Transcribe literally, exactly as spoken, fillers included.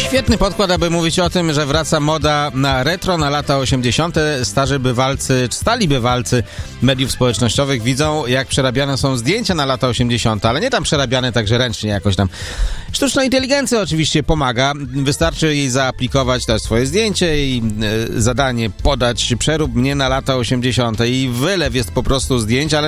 Świetny podkład, aby mówić o tym, że wraca moda na retro, na lata osiemdziesiąte. Starzy bywalcy, czy stali bywalcy mediów społecznościowych widzą, jak przerabiane są zdjęcia na lata osiemdziesiąte, ale nie tam przerabiane także ręcznie jakoś tam. Sztuczna inteligencja oczywiście pomaga. Wystarczy jej zaaplikować też swoje zdjęcie i y, zadanie podać przerób mnie na lata osiemdziesiąte i wylew jest po prostu zdjęć, ale